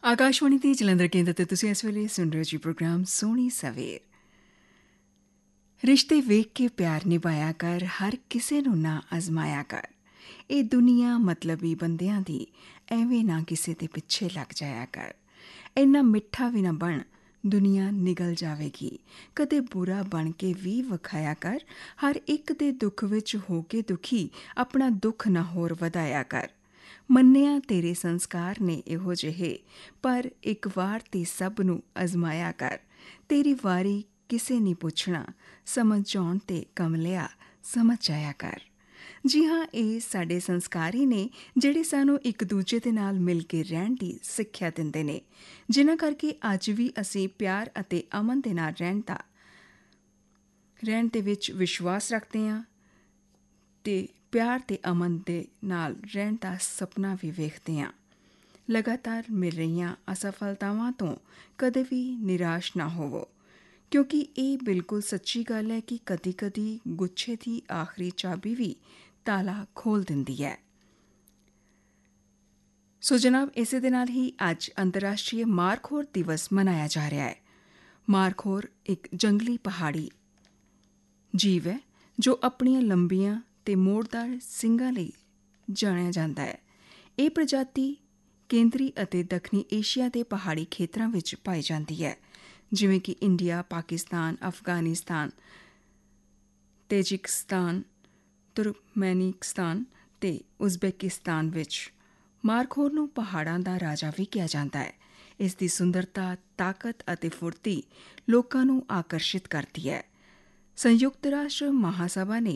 ਆਕਾਸ਼ਵਾਣੀ ਦੀ ਜਲੰਧਰ ਕੇਂਦਰ ਤੇ ਤੁਸੀਂ ਇਸ ਵੇਲੇ ਸੁਣ ਰਹੇ ਹੋ ਜੀ ਪ੍ਰੋਗਰਾਮ ਸੋਹਣੀ ਸਵੇਰ। ਰਿਸ਼ਤੇ ਵੇਖ ਕੇ ਪਿਆਰ ਨਿਭਾਇਆ ਕਰ, ਹਰ ਕਿਸੇ ਨੂੰ ਨਾ ਅਜ਼ਮਾਇਆ ਕਰ। ਇਹ ਦੁਨੀਆ ਮਤਲਬੀ ਬੰਦਿਆਂ ਦੀ, ਐਵੇਂ ਨਾ ਕਿਸੇ ਦੇ ਪਿੱਛੇ ਲੱਗ ਜਾਇਆ ਕਰ। ਇੰਨਾ ਮਿੱਠਾ ਵੀ ਨਾ ਬਣ, ਦੁਨੀਆ ਨਿਗਲ ਜਾਵੇਗੀ। ਕਦੇ ਬੁਰਾ ਬਣ ਕੇ ਵੀ ਵਿਖਾਇਆ ਕਰ। ਹਰ ਇੱਕ ਦੇ ਦੁੱਖ ਵਿੱਚ ਹੋ ਕੇ ਦੁਖੀ, ਆਪਣਾ ਦੁੱਖ ਨਾ ਹੋਰ ਵਧਾਇਆ ਕਰ। ਮੰਨਿਆ ਤੇਰੇ ਸੰਸਕਾਰ ਨੇ ਇਹੋ ਜਿਹੇ, ਪਰ ਇੱਕ ਵਾਰ ਤੇ ਸਭ ਨੂੰ ਅਜ਼ਮਾਇਆ ਕਰ। ਤੇਰੀ ਵਾਰੀ ਕਿਸੇ ਨਹੀਂ ਪੁੱਛਣਾ, ਸਮਝ ਆਉਣ ਤੇ ਕਮਲਿਆ ਸਮਝ ਜਾਇਆ ਕਰ। ਜੀ ਹਾਂ, ਇਹ ਸਾਡੇ ਸੰਸਕਾਰ ਹੀ ਨੇ ਜਿਹੜੇ ਸਾਨੂੰ ਇੱਕ ਦੂਜੇ ਦੇ ਨਾਲ ਮਿਲ ਕੇ ਰਹਿਣ ਦੀ ਸਿੱਖਿਆ ਦਿੰਦੇ ਨੇ, ਜਿਨ੍ਹਾਂ ਕਰਕੇ ਅੱਜ ਵੀ ਅਸੀਂ ਪਿਆਰ ਅਤੇ ਅਮਨ ਦੇ ਨਾਲ ਰਹਿਣ ਦੇ ਵਿੱਚ ਵਿਸ਼ਵਾਸ ਰੱਖਦੇ ਹਾਂ ਤੇ ਪਿਆਰ ਤੇ ਅਮਨ ਦੇ ਨਾਲ ਰਹਿਣ ਦਾ ਸੁਪਨਾ ਵੀ ਵੇਖਦੇ ਹਾਂ। ਲਗਾਤਾਰ ਮਿਲ ਰਹੀਆਂ ਅਸਫਲਤਾਵਾਂ ਤੋਂ ਕਦੇ ਵੀ ਨਿਰਾਸ਼ ਨਾ ਹੋਵੋ, ਕਿਉਂਕਿ ਇਹ ਬਿਲਕੁਲ ਸੱਚੀ ਗੱਲ ਹੈ ਕਿ ਕਦੀ-ਕਦੀ ਗੁੱਛੇ ਦੀ ਆਖਰੀ ਚਾਬੀ ਵੀ ਤਾਲਾ ਖੋਲ੍ਹ ਦਿੰਦੀ ਹੈ। ਸੋ ਜਨਾਬ, ਇਸੇ ਦੇ ਨਾਲ ਹੀ ਅੱਜ ਅੰਤਰਰਾਸ਼ਟਰੀ ਮਾਰਖੋਰ ਦਿਵਸ ਮਨਾਇਆ ਜਾ ਰਿਹਾ ਹੈ। ਮਾਰਖੋਰ ਇੱਕ ਜੰਗਲੀ ਪਹਾੜੀ ਜੀਵ ਹੈ ਜੋ ਆਪਣੀਆਂ ਲੰਬੀਆਂ ਤੇ ਮੋੜਦਾਰ ਸਿੰਗਾਂ ਲਈ ਜਾਣਿਆ ਜਾਂਦਾ ਹੈ। ਇਹ ਪ੍ਰਜਾਤੀ ਕੇਂਦਰੀ ਅਤੇ ਦੱਖਣੀ ਏਸ਼ੀਆ ਦੇ ਪਹਾੜੀ ਖੇਤਰਾਂ ਵਿੱਚ ਪਾਈ ਜਾਂਦੀ ਹੈ, ਜਿਵੇਂ ਕਿ ਇੰਡੀਆ, ਪਾਕਿਸਤਾਨ, ਅਫਗਾਨਿਸਤਾਨ, ਤਾਜਿਕਸਤਾਨ, ਤੁਰਕਮੈਨਿਸਤਾਨ ਤੇ ਉਜ਼ਬੇਕਿਸਤਾਨ ਵਿੱਚ। ਮਾਰਖੋਰ ਨੂੰ ਪਹਾੜਾਂ ਦਾ ਰਾਜਾ ਵੀ ਕਿਹਾ ਜਾਂਦਾ ਹੈ। ਇਸ ਦੀ ਸੁੰਦਰਤਾ, ਤਾਕਤ ਅਤੇ ਫੁਰਤੀ ਲੋਕਾਂ ਨੂੰ ਆਕਰਸ਼ਿਤ ਕਰਦੀ ਹੈ। ਸੰਯੁਕਤ ਰਾਸ਼ਟਰ ਮਹਾਸਭਾ ਨੇ